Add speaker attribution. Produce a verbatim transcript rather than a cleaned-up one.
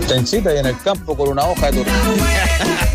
Speaker 1: Chanchita y en el campo con una hoja de tortuga.